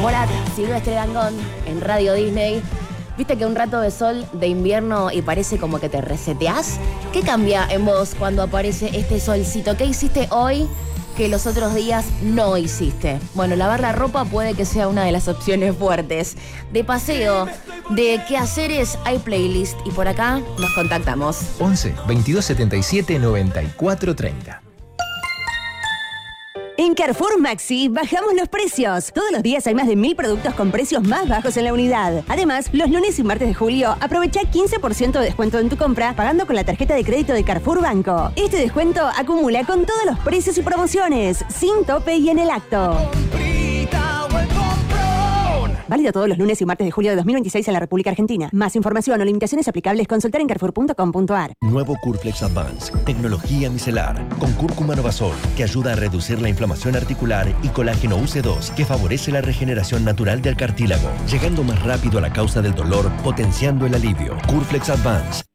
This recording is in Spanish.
Morat, Silvestre Dangond en Radio Disney. ¿Viste que un rato de sol de invierno y parece como que te reseteás? ¿Qué cambia en vos cuando aparece este solcito? ¿Qué hiciste hoy que los otros días no hiciste? Bueno, lavar la ropa puede que sea una de las opciones fuertes. De paseo, de quehaceres hay playlist y por acá nos contactamos. 11 22 77 94 30. En Carrefour Maxi bajamos los precios. Todos los días hay más de 1000 productos con precios más bajos en la unidad. Además, los lunes y martes de julio aprovecha 15% de descuento en tu compra pagando con la tarjeta de crédito de Carrefour Banco. Este descuento acumula con todos los precios y promociones, sin tope y en el acto. Válido todos los lunes y martes de julio de 2026 en la República Argentina. Más información o limitaciones aplicables consultar en carrefour.com.ar. Nuevo Curflex Advance, tecnología micelar, con cúrcuma Novasol, que ayuda a reducir la inflamación articular, y colágeno UC2, que favorece la regeneración natural del cartílago, llegando más rápido a la causa del dolor, potenciando el alivio. Curflex Advance,